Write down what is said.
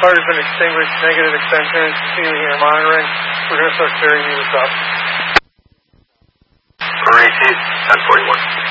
fire's been extinguished, negative extensions, continuing air monitoring. We're going to start carrying units up. Marine 1041.